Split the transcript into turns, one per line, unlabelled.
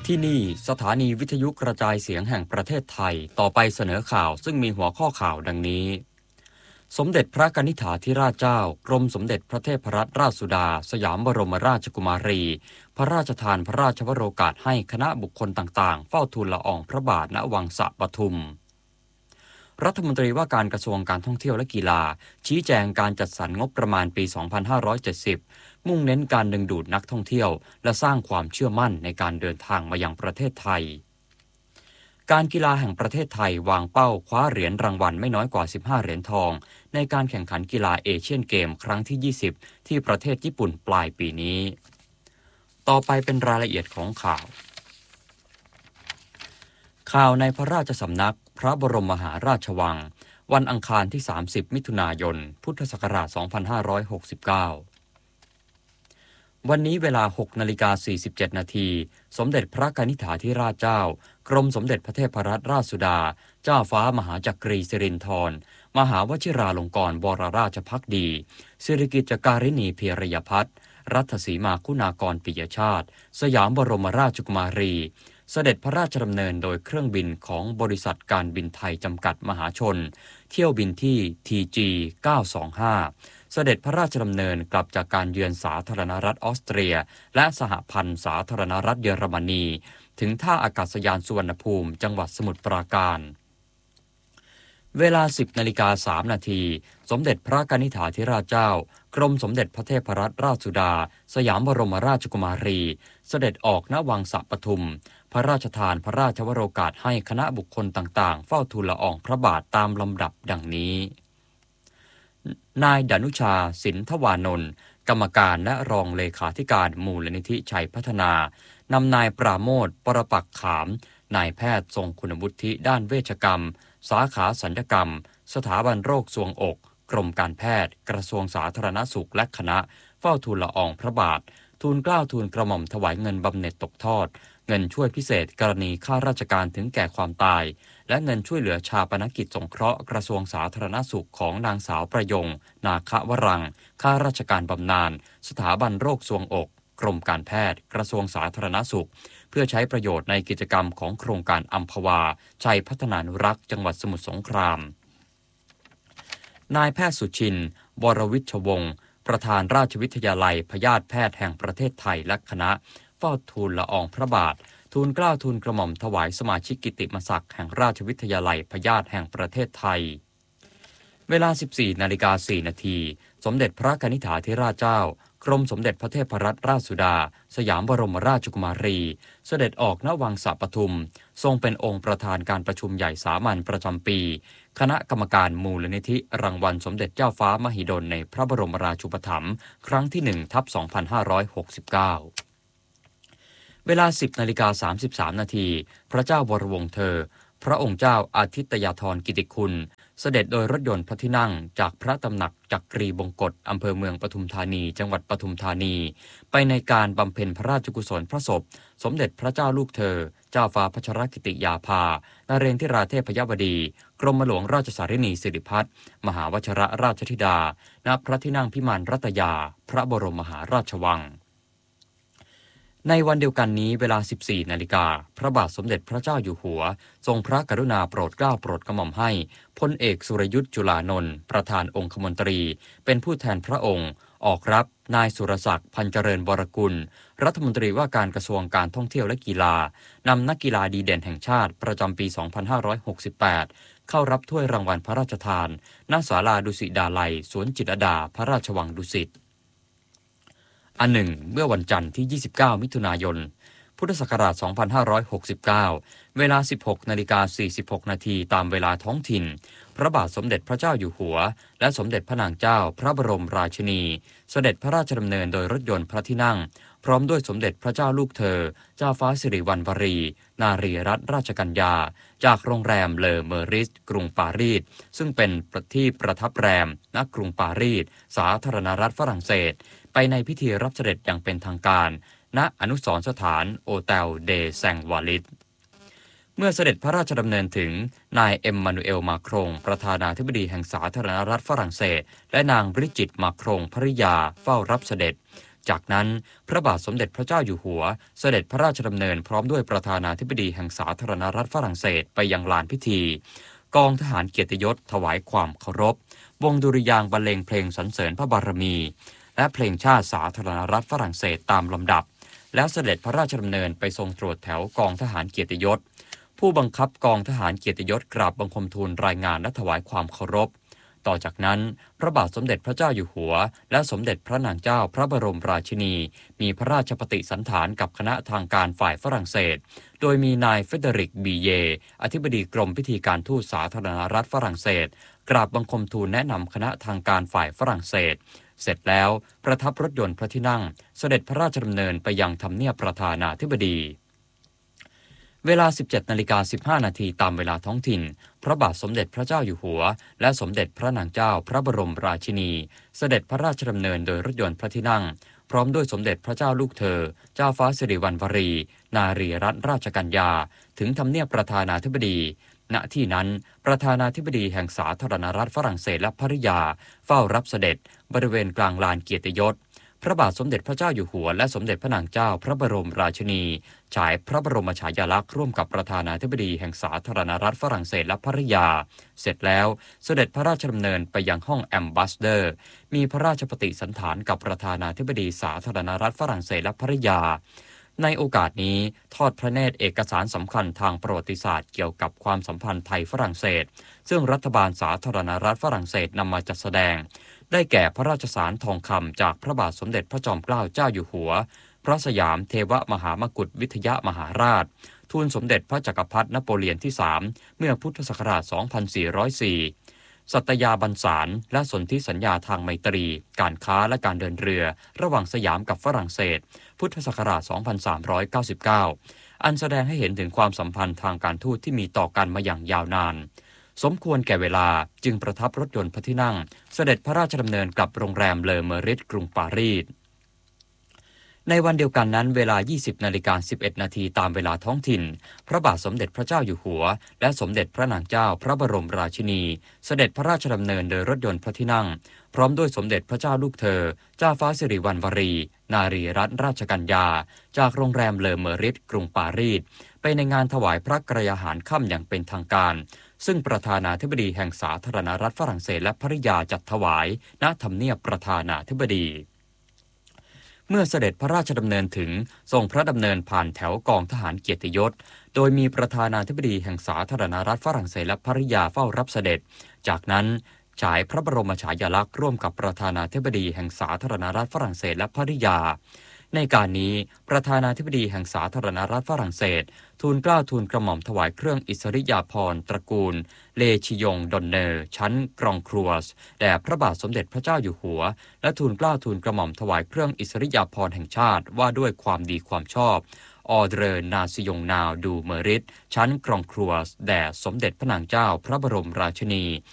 ที่นี่สถานีวิทยุกระจายเสียงแห่งประเทศไทยต่อไปเสนอข่าวซึ่งมีหัวข้อข่าวดังนี้สมเด็จพระกนิษฐาธิราชเจ้ากรมสมเด็จพระเทพรัตนราชสุดาสยามบรมราชกุมารีพระราชทานพระราชวโรกาสให้คณะบุคคลต่างๆเฝ้าทูลละอองพระบาทณวังสะปทุมรัฐมนตรีว่าการกระทรวงการท่องเที่ยวและกีฬาชี้แจงการจัดสรรงบประมาณปี 2570 มุ่งเน้นการดึงดูดนักท่องเที่ยวและสร้างความเชื่อมั่นในการเดินทางมายังประเทศไทยการกีฬาแห่งประเทศไทยวางเป้าคว้าเหรียญรางวัลไม่น้อยกว่า 15 เหรียญทองในการแข่งขันกีฬาเอเชียนเกมครั้งที่ 20 ที่ประเทศญี่ปุ่นปลายปีนี้ต่อไปเป็นรายละเอียดของข่าวในพระราชสำนักพระบรมมหาราชวังวันอังคารที่ 30 มิถุนายน พุทธศักราช 2569 วันนี้เวลา 6:47 นาทีสมเด็จพระกนิษฐาธิราชเจ้ากรมสมเด็จพระเทพรัตนราชสุดาเจ้าฟ้ามหาจักรีสิรินธรมหาวชิราลงกรณ์บวรราชภักดีสิริกิจการิณีเพียรยพัฒน์รัตสีมาคุณากรปิยชาติสยามบรมราชกุมารีเสด็จพระราชดำเนินโดยเครื่องบินของบริษัทการบินไทยจำกัดมหาชนเที่ยวบินที่ TG 925เสด็จพระราชดำเนินกลับจากการเยือนสาธารณรัฐออสเตรียและสหพันธ์สาธารณรัฐเยอรมนีถึงท่าอากาศยานสุวรรณภูมิจังหวัดสมุทรปราการเวลา 10:03 นาทีสมเด็จพระกนิษฐาธิราชเจ้ากรมสมเด็จพระเทพรัตนราชสุดาสยามบรมราชกุมารีเสด็จออกณวังสะปทุมพระราชทานพระราชวโรกาสให้คณะบุคคลต่างๆเฝ้าทูลละอองพระบาทตามลำดับดังนี้นายดนุชาสินทวานนท์กรรมการและรองเลขาธิการมูลนิธิชัยพัฒนานำนายปราโมทย์ปรปักษ์ขามนายแพทย์ทรงคุณวุฒิด้านเวชกรรมสาขาศัลยกรรมสถาบันโรคทรวงอกกรมการแพทย์กระทรวงสาธารณสุขและคณะเฝ้าทูลละอองพระบาททูลเกล้าทูลกระหม่อมถวายเงินบำเหน็จตกทอดเงินช่วยพิเศษกรณีข้าราชการถึงแก่ความตายและเงินช่วยเหลือชาปนกิจสงเคราะห์กระทรวงสาธารณสุขของนางสาวประยงนาควรังข้าราชการบำนาญสถาบันโรคทรวงอกกรมการแพทย์กระทรวงสาธารณสุขเพื่อใช้ประโยชน์ในกิจกรรมของโครงการอัมพวาชัยพัฒนานุรักษ์จังหวัดสมุทรสงครามนายแพทย์สุชินทร์วรวิชวงศ์ประธานราชวิทยาลัยพยาธิแพทย์แห่งประเทศไทยและคณะเฝ้าทูลละอองพระบาททูลเกล้าทูลกระหม่อมถวายสมาชิกกิตติมศักดิ์แห่งราชวิทยาลัยพยาธิแห่งประเทศไทยเวลา 14:04 นาทีสมเด็จพระกนิษฐาธิราชเจ้ากรมสมเด็จพระเทพรัตนราชสุดาสยามบรมราชกุมารีเสด็จออกณวังสะปทุมทรงเป็นองค์ประธานการประชุมใหญ่สามัญประจำปีคณะกรรมการมูลนิธิรางวัลสมเด็จเจ้าฟ้ามหิดลในพระบรมราชูปถัมภ์ครั้งที่ 1/2569เวลา 10:33 นาทีพระเจ้าวรวงศ์เธอพระองค์เจ้าอาทิตยาธรกิติคุณเสด็จโดยรถยนต์พระที่นั่งจากพระตำหนักจักรีบงกฎอำเภอเมืองปทุมธานีจังหวัดปทุมธานีไปในการบำเพ็ญพระราชกุศลพระศพสมเด็จพระเจ้าลูกเธอเจ้าฟ้าพัชรกิติยาภานเรนทิราเทพยบดีกรมหลวงราชสารินีสิริพัฒน์มหาวชิรราชธิดาณพระที่นั่งพิมานรัตยาพระบรมมหาราชวังในวันเดียวกันนี้เวลา 14 นาฬิกาพระบาทสมเด็จพระเจ้าอยู่หัวทรงพระกรุณาโปรดเกล้าโปรดกระหม่อมให้พลเอกสุรยุทธจุลานนท์ประธานองคมนตรีเป็นผู้แทนพระองค์ออกรับนายสุรศักดิ์พันเจริญวรกุลรัฐมนตรีว่าการกระทรวงการท่องเที่ยวและกีฬานำนักกีฬาดีเด่นแห่งชาติประจำปี 2568 เข้ารับถ้วยรางวัลพระราชทานณศาลาดุสิตดาลัยสวนจิตรลดาพระราชวังดุสิตอันหนึ่งเมื่อวันจันทร์ที่ 29 มิถุนายน พุทธศักราช 2569 เวลา 16:46 นาทีตามเวลาท้องถิ่นพระบาทสมเด็จพระเจ้าอยู่หัวและสมเด็จพระนางเจ้าพระบรมราชินีเสด็จพระราชดำเนินโดยรถยนต์พระที่นั่งพร้อมด้วยสมเด็จพระเจ้าลูกเธอเจ้าฟ้าสิริวัณวรีนารีรัตนราชกัญญาจากโรงแรมเลอเมอริสกรุงปารีสซึ่งเป็นที่ประทับแรมณกรุงปารีสสาธารณรัฐฝรั่งเศสไปในพิธีรับเสด็จอย่างเป็นทางการณอนุสรณ์สถานโอเตลเดแซงวาลิสเมื่อเสด็จพระราชดำเนินถึงนายเอ็มมานูเอลมาครงประธานาธิบดีแห่งสาธารณรัฐฝรั่งเศสและนางบริจิตมาครงภริยาเฝ้ารับเสด็จจากนั้นพระบาทสมเด็จพระเจ้าอยู่หัวเสด็จพระราชดำเนินพร้อมด้วยประธานาธิบดีแห่งสาธารณรัฐฝรั่งเศสไปยังลานพิธีกองทหารเกียรติยศถวายความเคารพวงดุริยางค์บรรเลงเพลงสรรเสริญพระบารมีและเพลงชาติสาธารณรัฐฝรั่งเศสตามลำดับแล้วเสด็จพระราชดำเนินไปทรงตรวจแถวกองทหารเกียรติยศผู้บังคับกองทหารเกียรติยศกราบบังคมทูลรายงานและถวายความเคารพต่อจากนั้นพระบาทสมเด็จพระเจ้าอยู่หัวและสมเด็จพระนางเจ้าพระบรมราชินีมีพระราชปฏิสันถานกับคณะทางการฝ่ายฝรั่งเศสโดยมีนายเฟเดริกบีเยอธิบดีกรมพิธีการทูตสาธารณรัฐฝรั่งเศสกราบบังคมทูลแนะนำคณะทางการฝ่ายฝรั่งเศสเสร็จแล้วประทับรถยนต์พระที่นั่งเสด็จพระราชดำเนินไปยังทำเนียบประธานาธิบดีเวลา 17:15 นาทีตามเวลาท้องถิ่นพระบาทสมเด็จพระเจ้าอยู่หัวและสมเด็จพระนางเจ้าพระบรมราชินีเสด็จพระราชดำเนินโดยรถยนต์พระที่นั่งพร้อมด้วยสมเด็จพระเจ้าลูกเธอเจ้าฟ้าสิริวัณวรีนารีรัตนราชกัญญาถึงทำเนียบประธานาธิบดีณที่นั้นประธานาธิบดีแห่งสาธารณรัฐฝรั่งเศสและภริยาเฝ้ารับเสด็จบริเวณกลางลานเกียรติยศพระบาทสมเด็จพระเจ้าอยู่หัวและสมเด็จพระนางเจ้าพระบรมราชินีฉายพระบรมฉายาลักษณ์ร่วมกับประธานาธิบดีแห่งสาธารณรัฐฝรั่งเศสและภริยาเสร็จแล้วเสด็จพระราชดำเนินไปยังห้องแอมบาสเดอร์มีพระราชปฏิสันถานกับประธานาธิบดีสาธารณรัฐฝรั่งเศสและภริยาในโอกาสนี้ทอดพระเนตรเอกสารสำคัญทางประวัติศาสตร์เกี่ยวกับความสัมพันธ์ไทยฝรั่งเศสซึ่งรัฐบาลสาธารณรัฐฝรั่งเศสนำมาจัดแสดงได้แก่พระราชสารทองคำจากพระบาทสมเด็จพระจอมเกล้าเจ้าอยู่หัวพระสยามเทวมหามกุฏวิทยมหาราชทูลสมเด็จพระจักรพรรดินโปเลียนที่ 3 เมื่อพุทธศักราช 2404 สัตยาบันสารและสนธิสัญญาทางไมตรีการค้าและการเดินเรือระหว่างสยามกับฝรั่งเศสพุทธศักราช 2399 อันแสดงให้เห็นถึงความสัมพันธ์ทางการทูตที่มีต่อกันมาอย่างยาวนานสมควรแก่เวลาจึงประทับรถยนต์พระที่นั่งเสด็จพระราชดำเนินกลับโรงแรมเลอเมอริสกรุงปารีสในวันเดียวกันนั้นเวลา 20:11 นาทีตามเวลาท้องถิ่นพระบาทสมเด็จพระเจ้าอยู่หัวและสมเด็จพระนางเจ้าพระบรมราชินีเสด็จพระราชดำเนินโดยรถยนต์พระที่นั่งพร้อมด้วยสมเด็จพระเจ้าลูกเธอเจ้าฟ้าสิริวัณวรีนารีรัตนราชกัญญาจากโรงแรมเลอเมอริสกรุงปารีสไปในงานถวายพระกรยาหารค่ำอย่างเป็นทางการซึ่งประธานาธิบดีแห่งสาธารณรัฐฝรั่งเศสและภริยาจัดถวายณทำเนียบประธานาธิบดีเมื่อเสด็จพระราชดำเนินถึงทรงพระดำเนินผ่านแถวกองทหารเกียรติยศโดยมีประธานาธิบดีแห่งสาธารณรัฐฝรั่งเศสและภริยาเฝ้ารับเสด็จจากนั้นฉายพระบรมฉายาลักษณ์ร่วมกับประธานาธิบดีแห่งสาธารณรัฐฝรั่งเศสและภริยาในการนี้ประธานาธิบดีแห่งสาธารณรัฐฝรั่งเศสทูลเกล้าทูลกระหม่อมถวายเครื่องอิสริยาภรณ์ตระกูลเลชิยงดอนเนอร์ชั้นกรองครัวสแด่พระบาทสมเด็จพระเจ้าอยู่หัวและทูลเกล้าทูลกระหม่อมถวายเครื่องอิสริยาภรณ์แห่งชาติว่าด้วยความดีความชอบออเดอร์นาซิยงนาวดูเมอริสชั้นกรองครัวสแด่สมเด็จพระนางเจ้าพระบรมราชินี